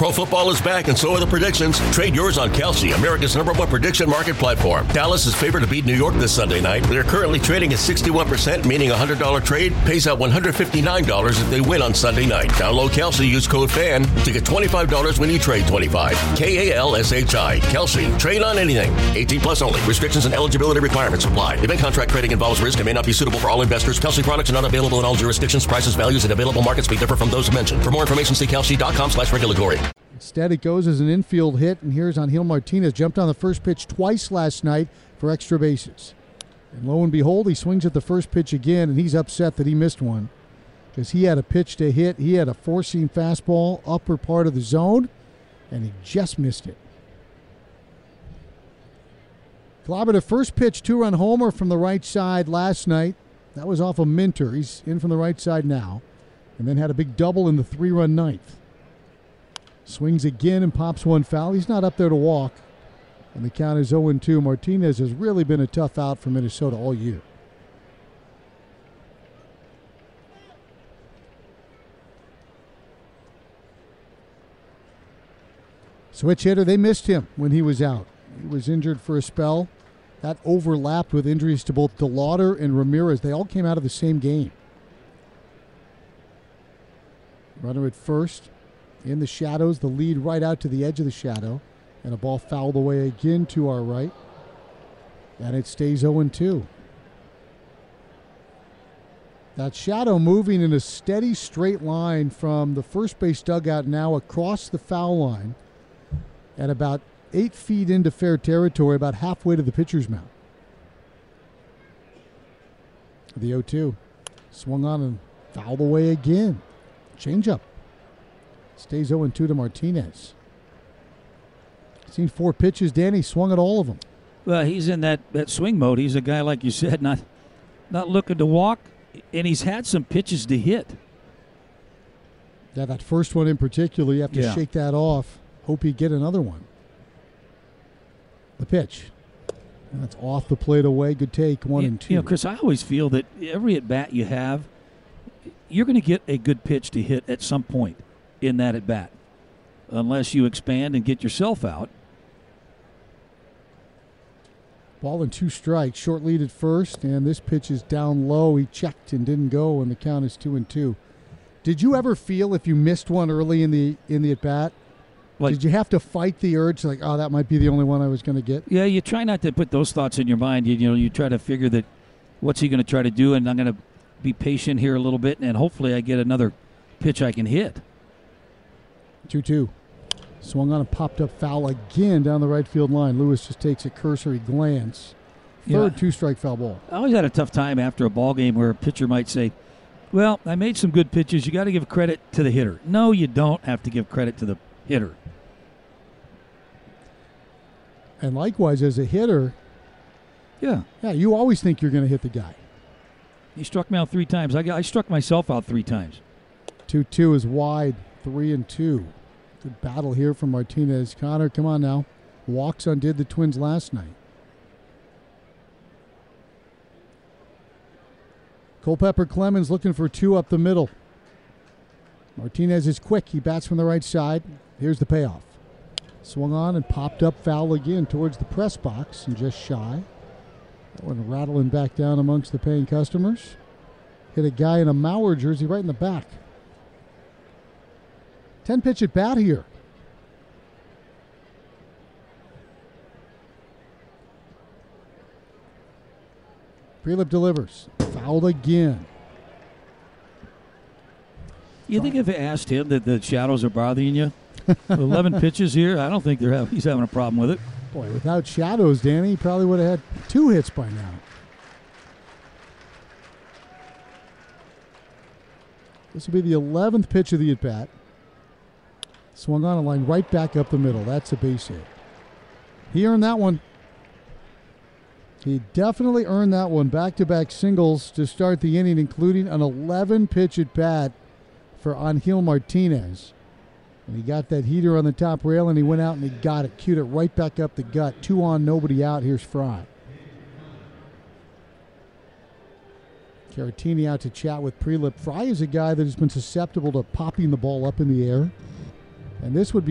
Pro football is back, and so are the predictions. Trade yours on Kalshi, America's #1 prediction market platform. Dallas is favored to beat New York this Sunday night. They're currently trading at 61%, meaning a $100 trade pays out $159 if they win on Sunday night. Download Kalshi, use code FAN to get $25 when you trade 25. Kalshi. Kalshi. Trade on anything. 18 plus only. Restrictions and eligibility requirements apply. Event contract trading involves risk and may not be suitable for all investors. Kalshi products are not available in all jurisdictions. Prices, values, and available markets may differ from those mentioned. For more information, see kalshi.com/regulatory. Instead, it goes as an infield hit, and here's Angel Martinez. Jumped on the first pitch twice last night for extra bases. And lo and behold, he swings at the first pitch again, and he's upset that he missed one because he had a pitch to hit. He had a four-seam fastball, upper part of the zone, and he just missed it. Collaborative first pitch, two-run homer from the right side last night. That was off of Minter. He's in from the right side now. And then had a big double in the three-run ninth. Swings again and pops one foul. He's not up there to walk. And the count is 0-2. Martinez has really been a tough out for Minnesota all year. Switch hitter, they missed him when he was out. He was injured for a spell. That overlapped with injuries to both DeLauder and Ramirez. They all came out of the same game. Runner at first. In the shadows, the lead right out to the edge of the shadow. And a ball fouled away again to our right. And it stays 0-2. That shadow moving in a steady straight line from the first base dugout now across the foul line. At about 8 feet into fair territory, about halfway to the pitcher's mound. The 0-2. Swung on and fouled away again. Changeup. Stays 0-2 to Martinez. Seen 4 pitches. Danny swung at all of them. Well, he's in that swing mode. He's a guy, like you said, not looking to walk, and he's had some pitches to hit. Yeah, that first one in particular, you have to shake that off. Hope you get another one. The pitch. That's off the plate away. Good take, 1-2. You know, Chris, I always feel that every at-bat you have, you're going to get a good pitch to hit at some point in that at-bat, unless you expand and get yourself out. Ball and 2 strikes. Short lead at first, and this pitch is down low. He checked and didn't go, and the count is 2-2. Did you ever feel if you missed one early in the at-bat, did you have to fight the urge, like, oh, that might be the only one I was going to get? Yeah, you try not to put those thoughts in your mind. You try to figure that what's he going to try to do, and I'm going to be patient here a little bit, and hopefully I get another pitch I can hit. 2-2. Swung on and popped up foul again down the right field line. Lewis just takes a cursory glance. Third 2-strike foul ball. I always had a tough time after a ball game where a pitcher might say, well, I made some good pitches. You got to give credit to the hitter. No, you don't have to give credit to the hitter. And likewise, as a hitter, you always think you're going to hit the guy. He struck me out 3 times. I struck myself out 3 times. 2-2 is wide, 3-2. Good battle here from Martinez. Connor, come on now. Walks undid the Twins last night. Culpepper Clemens looking for 2 up the middle. Martinez is quick. He bats from the right side. Here's the payoff. Swung on and popped up foul again towards the press box and just shy. That one rattling back down amongst the paying customers. Hit a guy in a Mauer jersey right in the back. 10-pitch at bat here. Prelip delivers. Fouled again. You think if I asked him that the shadows are bothering you? 11 pitches here, I don't think he's having a problem with it. Boy, without shadows, Danny, he probably would have had 2 hits by now. This will be the 11th pitch of the at-bat. Swung on a line right back up the middle. That's a base hit. He earned that one. He definitely earned that one. Back-to-back singles to start the inning, including an 11-pitch at-bat for Angel Martinez. And he got that heater on the top rail, and he went out and he got it. Cued it right back up the gut. 2 on, nobody out. Here's Fry. Caratini out to chat with Prelip. Fry is a guy that has been susceptible to popping the ball up in the air. And this would be